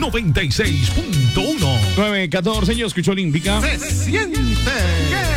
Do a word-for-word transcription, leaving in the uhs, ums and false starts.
noventa y seis punto uno. nueve catorce, yo escucho Olímpica. Se siente.